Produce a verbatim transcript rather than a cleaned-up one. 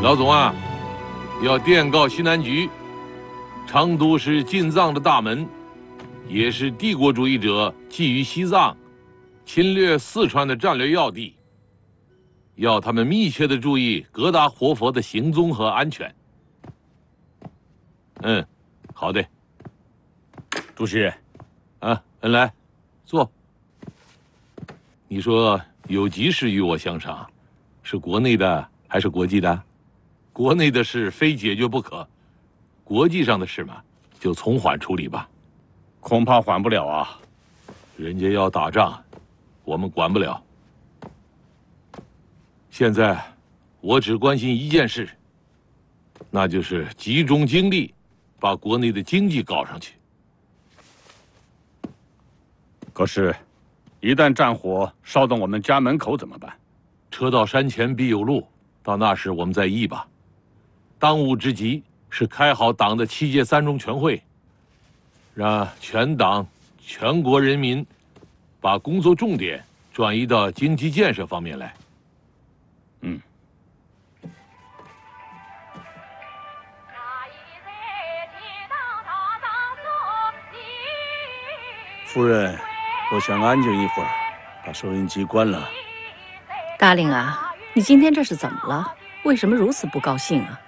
老总啊，要电告西南局，成都是进藏的大门，也是帝国主义者觊觎西藏、侵略四川的战略要地，要他们密切的注意格达活佛的行踪和安全。嗯，好的。 主席， 啊，恩来，坐。你说有急事与我相商，是国内的还是国际的？国内的事非解决不可，国际上的事嘛，就从缓处理吧。 恐怕缓不了啊。 人家要打仗，我们管不了。现在我只关心一件事，那就是集中精力，把国内的经济搞上去。 可是，一旦战火烧到我们家门口怎么办？ 车到山前必有路，到那时我们再议吧。当务之急是开好党的七届三中全会，让全党、全国人民把工作重点转移到经济建设方面来。 嗯。 夫人，我想安静一会儿，把收音机关了。 达令啊，你今天这是怎么了？为什么如此不高兴啊？